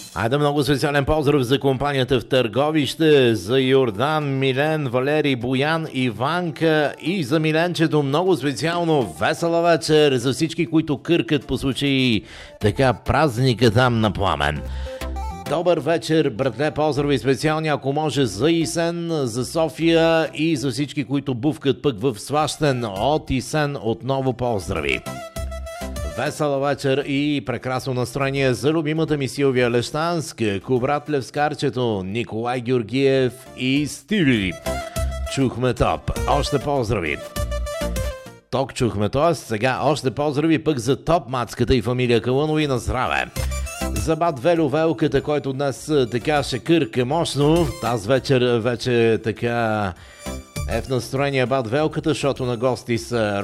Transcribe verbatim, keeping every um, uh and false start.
Айде, много специален поздрав за компанията в Търговище, за Йордан, Милен, Валери, Боян, Иванка и за Миленчето. Много специално весела вечер за всички, които къркат по случай така празника там на Пламен. Добър вечер, братле, поздрави специални, ако може за Исен, за София и за всички, които бувкат пък в Сващен. От Исен отново поздрави. Весела вечер и прекрасно настроение за любимата ми Силвия Лещанска, Кобрат Левскарчето, Николай Георгиев и Стиви. Чухме топ. Още поздрави. Ток чухме, т.е. сега още поздрави пък за топ мацката и фамилия Калънови на здраве. За бат Велю Велката, който днес така ще кърка мощно. Тази вечер вече така е в настроение бат Велката, защото на гости са